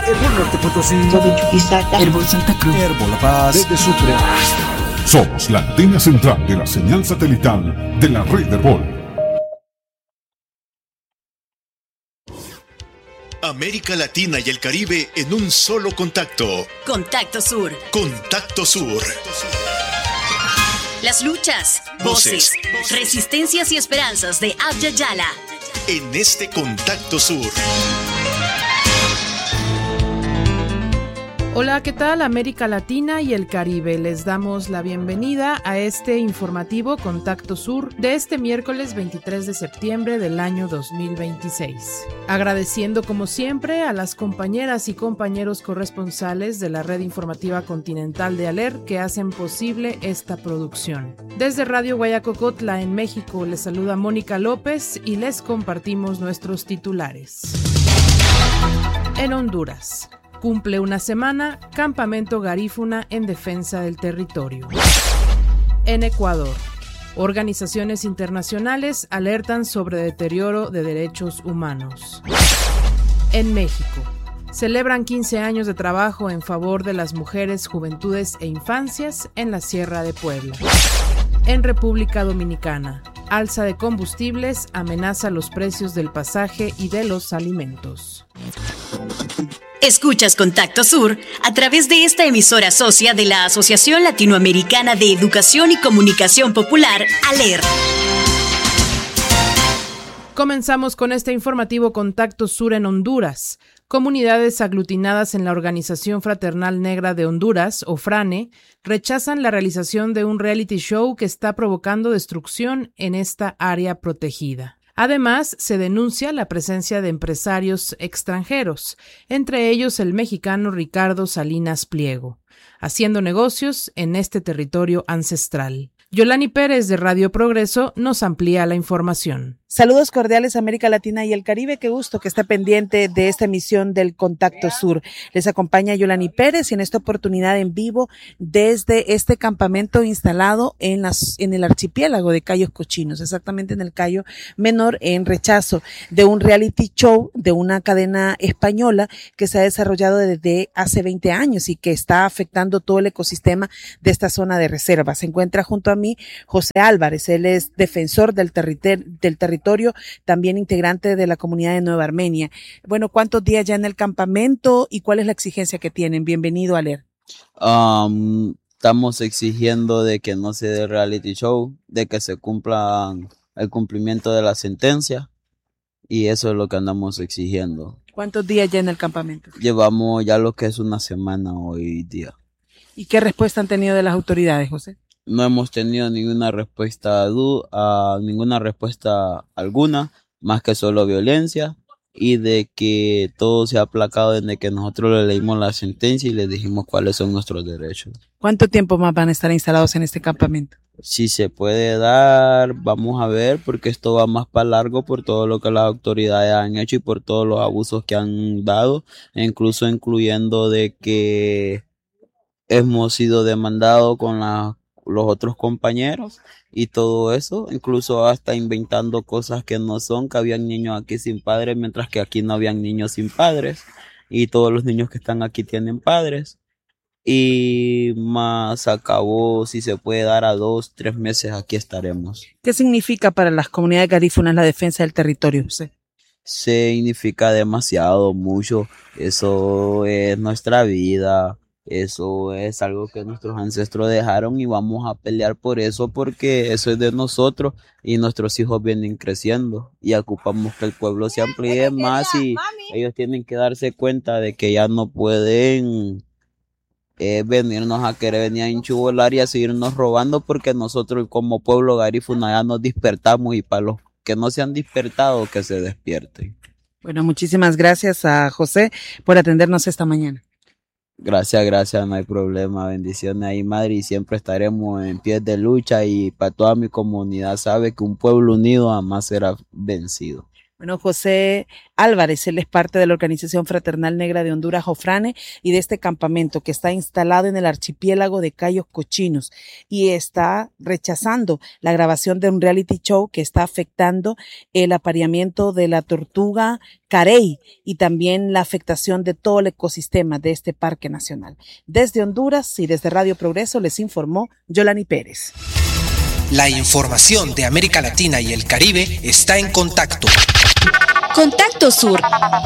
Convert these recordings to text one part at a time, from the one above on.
Herbol Norte Potosí, de Chuquisaca, Herbol Santa Cruz, Herbol La Paz, desde Sucre. Somos la antena central de la señal satelital de la red Herbol. América Latina y el Caribe en un solo contacto. Contacto Sur. Contacto Sur. Las luchas, voces, resistencias y esperanzas de Abya Yala. En este Contacto Sur. Hola, ¿qué tal? América Latina y el Caribe. Les damos la bienvenida a este informativo Contacto Sur de este miércoles 23 de septiembre del año 2026. Agradeciendo como siempre a las compañeras y compañeros corresponsales de la red informativa continental de ALER que hacen posible esta producción. Desde Radio Guayacocotla en México les saluda Mónica López y les compartimos nuestros titulares. En Honduras. Cumple una semana, campamento garífuna en defensa del territorio. En Ecuador, organizaciones internacionales alertan sobre deterioro de derechos humanos. En México, celebran 15 años de trabajo en favor de las mujeres, juventudes e infancias en la Sierra de Puebla. En República Dominicana, alza de combustibles amenaza los precios del pasaje y de los alimentos. Escuchas Contacto Sur a través de esta emisora socia de la Asociación Latinoamericana de Educación y Comunicación Popular, ALER. Comenzamos con este informativo Contacto Sur en Honduras. Comunidades aglutinadas en la Organización Fraternal Negra de Honduras, o FRANE, rechazan la realización de un reality show que está provocando destrucción en esta área protegida. Además, se denuncia la presencia de empresarios extranjeros, entre ellos el mexicano Ricardo Salinas Pliego, haciendo negocios en este territorio ancestral. Yolani Pérez de Radio Progreso nos amplía la información. Saludos cordiales América Latina y el Caribe, qué gusto que esté pendiente de esta emisión del Contacto Sur. Les acompaña Yolani Pérez y en esta oportunidad en vivo desde este campamento instalado en el archipiélago de Cayos Cochinos, exactamente en el Cayo Menor, en rechazo de un reality show de una cadena española que se ha desarrollado desde hace 20 años y que está afectando todo el ecosistema de esta zona de reserva. Se encuentra junto a mí José Álvarez, él es defensor del territorio, también integrante de la comunidad de Nueva Armenia. Bueno, ¿cuántos días ya en el campamento y cuál es la exigencia que tienen? Bienvenido, Aler. Estamos exigiendo de que no se dé reality show, de que se cumpla el cumplimiento de la sentencia y eso es lo que andamos exigiendo. ¿Cuántos días ya en el campamento? Llevamos ya lo que es una semana hoy día. ¿Y qué respuesta han tenido de las autoridades, José? No hemos tenido ninguna respuesta alguna, más que solo violencia y de que todo se ha aplacado desde que nosotros le leímos la sentencia y le dijimos cuáles son nuestros derechos. ¿Cuánto tiempo más van a estar instalados en este campamento? Si se puede dar, vamos a ver, porque esto va más para largo por todo lo que las autoridades han hecho y por todos los abusos que han dado, e incluso incluyendo de que hemos sido demandados con los otros compañeros y todo eso, incluso hasta inventando cosas que no son, que habían niños aquí sin padres, mientras que aquí no habían niños sin padres, y todos los niños que están aquí tienen padres, y más acabó, si se puede dar a 2-3 meses, aquí estaremos. ¿Qué significa para las comunidades garífunas la defensa del territorio, José? Significa demasiado, mucho, eso es nuestra vida. Eso es algo que nuestros ancestros dejaron y vamos a pelear por eso porque eso es de nosotros y nuestros hijos vienen creciendo y ocupamos que el pueblo se amplíe más y ellos tienen que darse cuenta de que ya no pueden venirnos a querer venir a enchubolar y a seguirnos robando porque nosotros como pueblo garífuna ya nos despertamos y para los que no se han despertado que se despierten. Bueno, muchísimas gracias a José por atendernos esta mañana. Gracias, no hay problema, bendiciones ahí, madre, y siempre estaremos en pie de lucha y para toda mi comunidad sabe que un pueblo unido jamás será vencido. Bueno, José Álvarez, él es parte de la Organización Fraternal Negra de Honduras, Jofrane, y de este campamento que está instalado en el archipiélago de Cayos Cochinos y está rechazando la grabación de un reality show que está afectando el apareamiento de la tortuga carey y también la afectación de todo el ecosistema de este parque nacional. Desde Honduras y desde Radio Progreso les informó Yolani Pérez. La información de América Latina y el Caribe está en Contacto. Contacto Sur.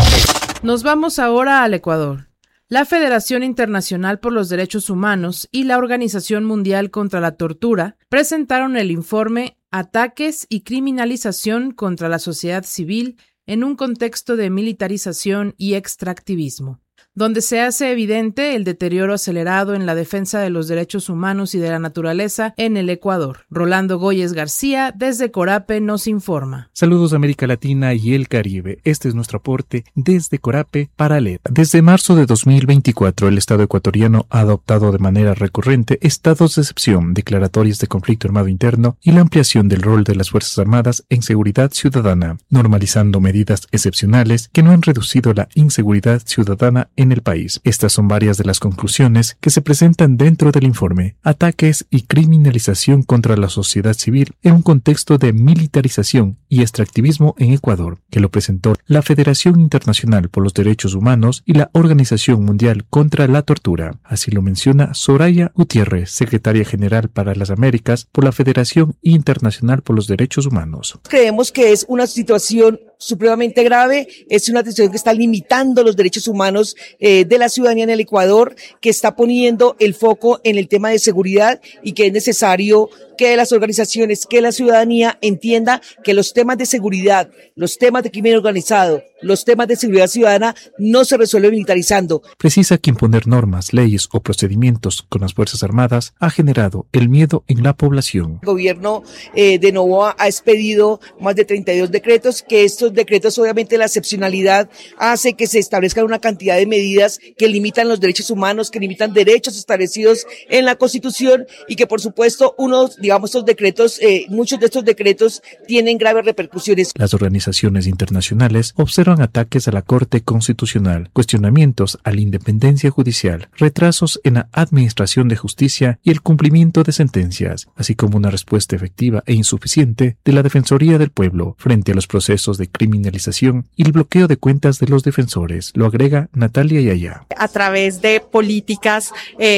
Nos vamos ahora al Ecuador. La Federación Internacional por los Derechos Humanos y la Organización Mundial contra la Tortura presentaron el informe Ataques y criminalización contra la sociedad civil en un contexto de militarización y extractivismo, donde se hace evidente el deterioro acelerado en la defensa de los derechos humanos y de la naturaleza en el Ecuador. Rolando Góyez García, desde Corape, nos informa. Saludos América Latina y el Caribe. Este es nuestro aporte desde Corape para LED. Desde marzo de 2024, el Estado ecuatoriano ha adoptado de manera recurrente estados de excepción, declaratorias de conflicto armado interno y la ampliación del rol de las Fuerzas Armadas en seguridad ciudadana, normalizando medidas excepcionales que no han reducido la inseguridad ciudadana en el país. Estas son varias de las conclusiones que se presentan dentro del informe Ataques y criminalización contra la sociedad civil en un contexto de militarización y extractivismo en Ecuador, que lo presentó la Federación Internacional por los Derechos Humanos y la Organización Mundial contra la Tortura. Así lo menciona Soraya Gutiérrez, secretaria general para las Américas por la Federación Internacional por los Derechos Humanos. Creemos que es una situación supremamente grave, es una situación que está limitando los derechos humanos de la ciudadanía en el Ecuador, que está poniendo el foco en el tema de seguridad y que es necesario que las organizaciones, que la ciudadanía entienda que los temas de seguridad, los temas de crimen organizado, los temas de seguridad ciudadana no se resuelven militarizando. Precisa que imponer normas, leyes o procedimientos con las Fuerzas Armadas ha generado el miedo en la población. El gobierno de Novoa ha expedido más de 32 decretos, que estos decretos obviamente la excepcionalidad hace que se establezcan una cantidad de medidas que limitan los derechos humanos, que limitan derechos establecidos en la Constitución y que por supuesto estos decretos, muchos de estos decretos tienen graves repercusiones. Las organizaciones internacionales observan ataques a la Corte Constitucional, cuestionamientos a la independencia judicial, retrasos en la administración de justicia y el cumplimiento de sentencias, así como una respuesta efectiva e insuficiente de la Defensoría del Pueblo frente a los procesos de criminalización y el bloqueo de cuentas de los defensores, lo agrega Natalia Yaya. A través de políticas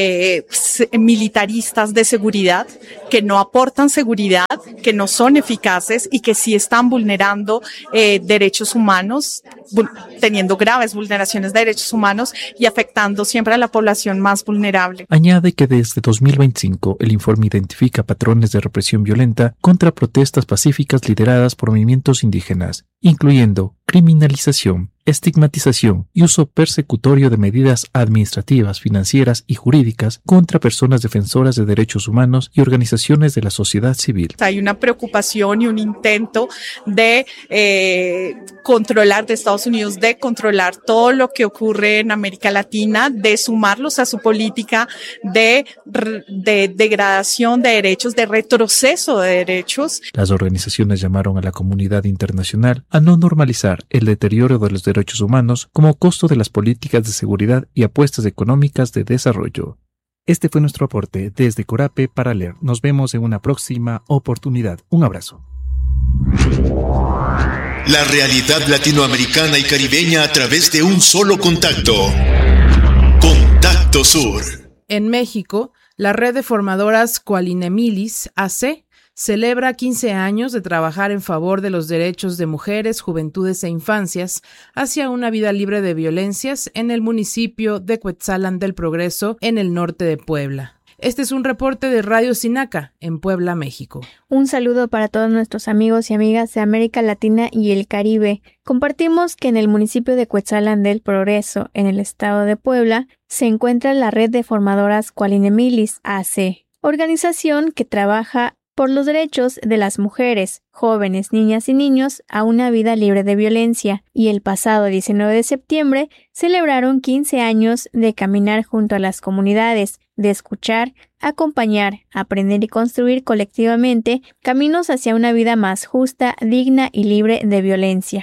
militaristas de seguridad que no aportan seguridad, que no son eficaces y que sí están vulnerando derechos humanos, teniendo graves vulneraciones de derechos humanos y afectando siempre a la población más vulnerable. Añade que desde 2025 el informe identifica patrones de represión violenta contra protestas pacíficas lideradas por movimientos indígenas, incluyendo criminalización, estigmatización y uso persecutorio de medidas administrativas, financieras y jurídicas contra personas defensoras de derechos humanos y organizaciones de la sociedad civil. Hay una preocupación y un intento de controlar, de Estados Unidos, de controlar todo lo que ocurre en América Latina, de sumarlos a su política de degradación de derechos, de retroceso de derechos. Las organizaciones llamaron a la comunidad internacional a no normalizar el deterioro de los derechos humanos como costo de las políticas de seguridad y apuestas económicas de desarrollo. Este fue nuestro aporte desde Corape para leer. Nos vemos en una próxima oportunidad. Un abrazo. La realidad latinoamericana y caribeña a través de un solo contacto. Contacto Sur. En México, la red de formadoras Qualinemilis AC celebra 15 años de trabajar en favor de los derechos de mujeres, juventudes e infancias hacia una vida libre de violencias en el municipio de Cuetzalan del Progreso, en el norte de Puebla. Este es un reporte de Radio Sinaca, en Puebla, México. Un saludo para todos nuestros amigos y amigas de América Latina y el Caribe. Compartimos que en el municipio de Cuetzalan del Progreso, en el estado de Puebla, se encuentra la red de formadoras Qualinemilis AC, organización que trabaja por los derechos de las mujeres, jóvenes, niñas y niños a una vida libre de violencia, y el pasado 19 de septiembre celebraron 15 años de caminar junto a las comunidades, de escuchar, acompañar, aprender y construir colectivamente caminos hacia una vida más justa, digna y libre de violencia.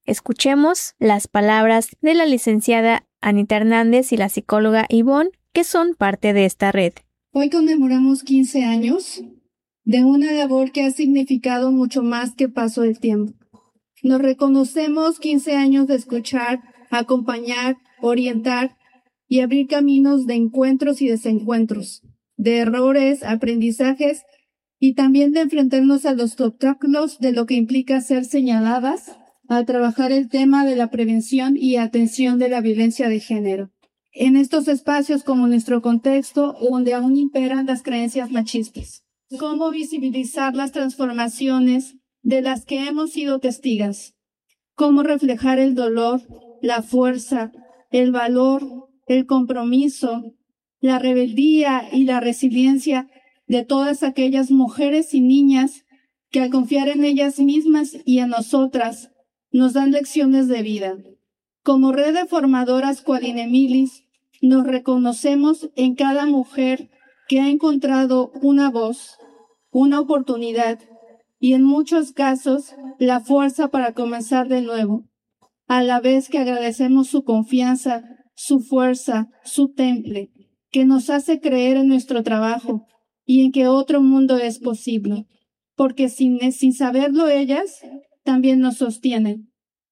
Escuchemos las palabras de la licenciada Anita Hernández y la psicóloga Ivonne, que son parte de esta red. Hoy conmemoramos 15 años de una labor que ha significado mucho más que paso del tiempo. Nos reconocemos 15 años de escuchar, acompañar, orientar y abrir caminos de encuentros y desencuentros, de errores, aprendizajes y también de enfrentarnos a los obstáculos de lo que implica ser señaladas al trabajar el tema de la prevención y atención de la violencia de género. En estos espacios como nuestro contexto, donde aún imperan las creencias machistas. Cómo visibilizar las transformaciones de las que hemos sido testigos. Cómo reflejar el dolor, la fuerza, el valor, el compromiso, la rebeldía y la resiliencia de todas aquellas mujeres y niñas que al confiar en ellas mismas y en nosotras nos dan lecciones de vida. Como red de formadoras Quadine Emilis, nos reconocemos en cada mujer que ha encontrado una voz, una oportunidad y en muchos casos la fuerza para comenzar de nuevo, a la vez que agradecemos su confianza, su fuerza, su temple, que nos hace creer en nuestro trabajo y en que otro mundo es posible, porque sin saberlo ellas también nos sostienen.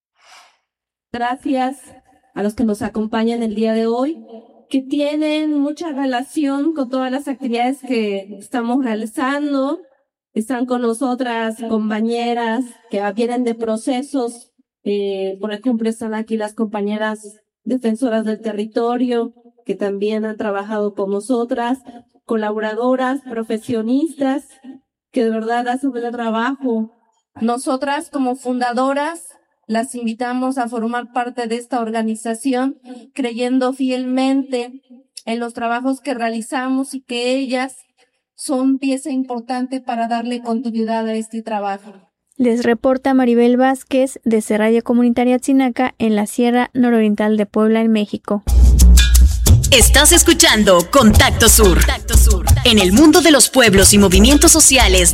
Gracias a los que nos acompañan el día de hoy, que tienen mucha relación con todas las actividades que estamos realizando. Están con nosotras compañeras que vienen de procesos, por ejemplo, están aquí las compañeras defensoras del territorio, que también han trabajado con nosotras, colaboradoras, profesionistas, que de verdad hacen un trabajo. Nosotras como fundadoras las invitamos a formar parte de esta organización, creyendo fielmente en los trabajos que realizamos y que ellas son pieza importante para darle continuidad a este trabajo. Les reporta Maribel Vázquez desde Radio Comunitaria Tzinaca en la Sierra Nororiental de Puebla, en México. Estás escuchando Contacto Sur. En el mundo de los pueblos y movimientos sociales